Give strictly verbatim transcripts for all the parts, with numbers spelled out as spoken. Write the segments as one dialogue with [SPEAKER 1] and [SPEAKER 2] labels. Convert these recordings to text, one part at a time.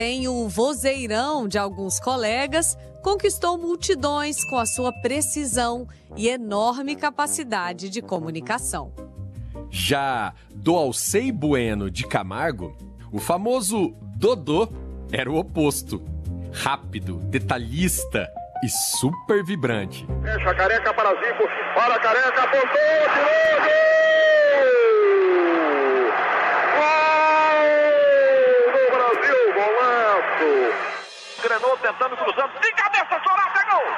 [SPEAKER 1] Tem o vozeirão de alguns colegas, conquistou multidões com a sua precisão e enorme capacidade de comunicação.
[SPEAKER 2] Já do Alcei Bueno de Camargo, o famoso Dodô era o oposto. Rápido, detalhista e super vibrante.
[SPEAKER 3] Fecha, Careca para Zico, para Careca, apontou, tirou, gol! Gol do Brasil, golaço! Grenou tentando, cruzando, de cabeça, Sorata, é gol!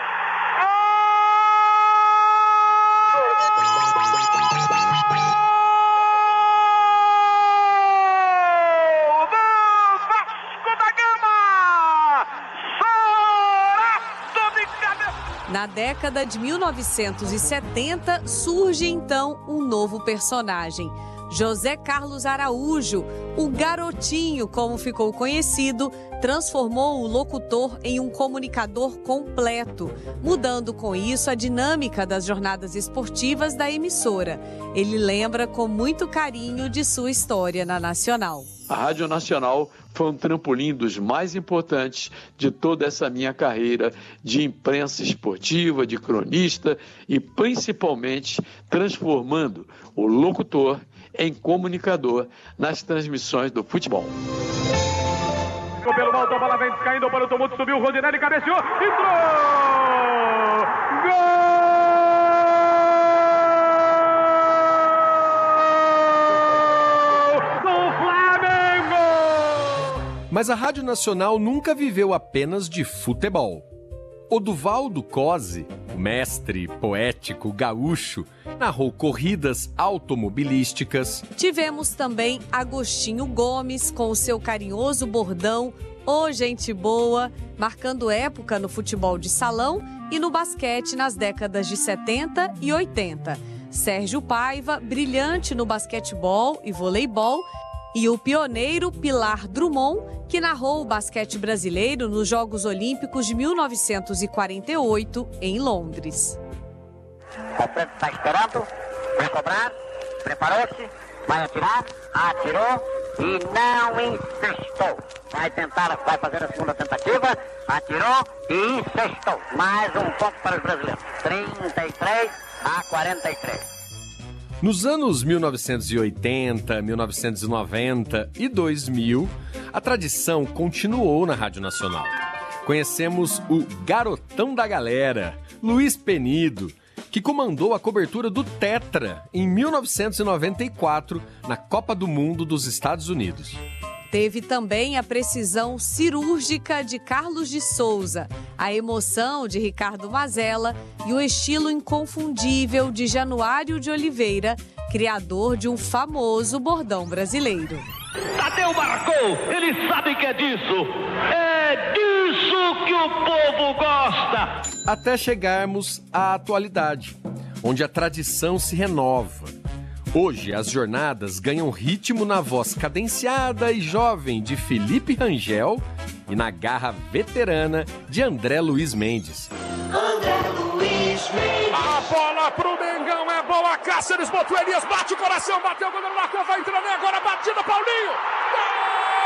[SPEAKER 1] Na década de mil novecentos e setenta, surge então um novo personagem. José Carlos Araújo, o garotinho, como ficou conhecido, transformou o locutor em um comunicador completo, mudando com isso a dinâmica das jornadas esportivas da emissora. Ele lembra com muito carinho de sua história na Nacional.
[SPEAKER 4] A Rádio Nacional foi um trampolim dos mais importantes de toda essa minha carreira de imprensa esportiva, de cronista e principalmente transformando o locutor em comunicador nas transmissões do futebol.
[SPEAKER 3] Pelo alto, a bola vem caindo para o tumulto, subiu o Rodinelli, cabeceou, entrou! Gol!
[SPEAKER 2] Mas a Rádio Nacional nunca viveu apenas de futebol. Oduvaldo Cosi, o mestre poético gaúcho, narrou corridas automobilísticas.
[SPEAKER 1] Tivemos também Agostinho Gomes com o seu carinhoso bordão "Ô gente boa", marcando época no futebol de salão e no basquete nas décadas de setenta e oitenta. Sérgio Paiva, brilhante no basquetebol e voleibol, e o pioneiro Pilar Drummond, que narrou o basquete brasileiro nos Jogos Olímpicos de mil novecentos e quarenta e oito, em Londres.
[SPEAKER 5] O Pedro está esperando, vai cobrar, preparou-se, vai atirar, atirou e não encestou. Vai tentar, vai fazer a segunda tentativa, atirou e encestou. Mais um ponto para os brasileiros, trinta e três a quarenta e três.
[SPEAKER 2] Nos anos mil novecentos e oitenta, mil novecentos e noventa e dois mil, a tradição continuou na Rádio Nacional. Conhecemos o garotão da galera, Luiz Penido, que comandou a cobertura do Tetra em mil novecentos e noventa e quatro na Copa do Mundo dos Estados Unidos.
[SPEAKER 1] Teve também a precisão cirúrgica de Carlos de Souza, a emoção de Ricardo Mazella e o estilo inconfundível de Januário de Oliveira, criador de um famoso bordão brasileiro.
[SPEAKER 3] Tadeu marcou, ele sabe que é disso, é disso que o povo gosta.
[SPEAKER 2] Até chegarmos à atualidade, onde a tradição se renova. Hoje, as jornadas ganham ritmo na voz cadenciada e jovem de Felipe Rangel e na garra veterana de André Luiz Mendes.
[SPEAKER 3] André Luiz Mendes. A bola pro Mengão é boa, Cáceres botou Elias, bate o coração, bateu o goleiro, marcou, vai entrando agora, batida, Paulinho! Gol!